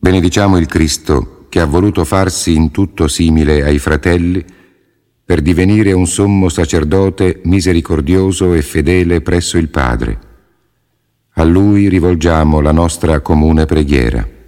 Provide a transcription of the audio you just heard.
Benediciamo il Cristo che ha voluto farsi in tutto simile ai fratelli per divenire un sommo sacerdote misericordioso e fedele presso il Padre. A Lui rivolgiamo la nostra comune preghiera.